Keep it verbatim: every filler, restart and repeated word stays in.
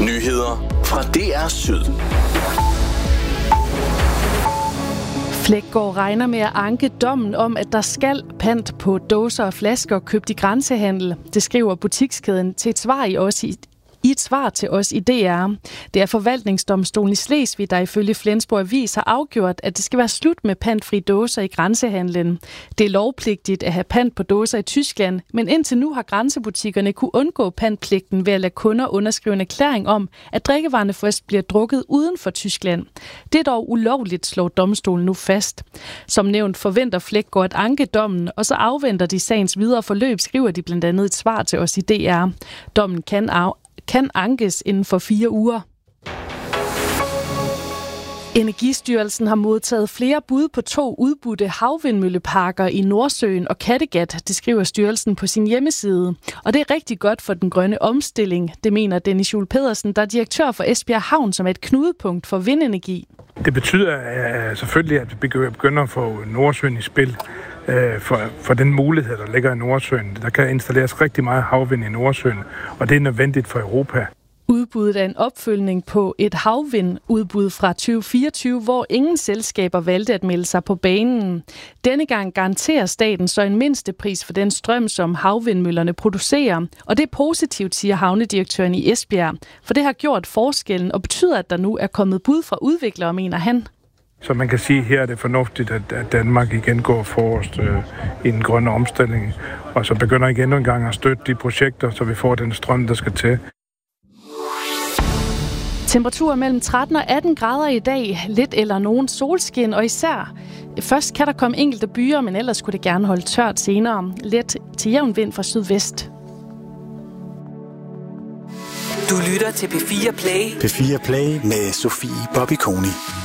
Nyheder fra D R Syd. Fleggaard regner med at anke dommen om, at der skal pant på dåser og flasker købt i grænsehandel. Det skriver butikskæden til et svar i os i I et svar til os i D R. Det er forvaltningsdomstolen i Slesvig, der ifølge Flensborg Avis har afgjort, at det skal være slut med pantfri dåser i grænsehandlen. Det er lovpligtigt at have pant på dåser i Tyskland, men indtil nu har grænsebutikkerne kunne undgå pantpligten ved at lade kunder underskrive en erklæring om, at drikkevarerne først bliver drukket uden for Tyskland. Det er dog ulovligt, slår domstolen nu fast. Som nævnt forventer Fleggaard at anke dommen, og så afventer de sagens videre forløb, skriver de blandt andet et svar til os i D R. Dommen kan af kan ankes inden for fire uger. Energistyrelsen har modtaget flere bud på to udbudte havvindmølleparker i Nordsøen og Kattegat, det skriver styrelsen på sin hjemmeside. Og det er rigtig godt for den grønne omstilling, det mener Dennis Juel Pedersen, der er direktør for Esbjerg Havn, som er et knudepunkt for vindenergi. Det betyder at selvfølgelig, at vi begynder at få Nordsøen i spil. For, for den mulighed, der ligger i Nordsøen. Der kan installeres rigtig meget havvind i Nordsøen, og det er nødvendigt for Europa. Udbuddet er en opfølgning på et havvindudbud fra tyve fireogtyve, hvor ingen selskaber valgte at melde sig på banen. Denne gang garanterer staten så en mindstepris for den strøm, som havvindmøllerne producerer. Og det er positivt, siger havnedirektøren i Esbjerg, for det har gjort forskellen og betyder, at der nu er kommet bud fra udviklere, mener han. Så man kan sige, at her er det fornuftigt, at Danmark igen går forrest øh, i den grønne omstilling, og så begynder igen en gang at støtte de projekter, så vi får den strøm, der skal til. Temperaturer mellem tretten og atten grader i dag, lidt eller nogen solskin, og især først kan der komme enkelte byer, men ellers skulle det gerne holde tørt senere. Let til jævn vind fra sydvest. Du lytter til P fire Play. P fire Play med Sofie Bobby Koni.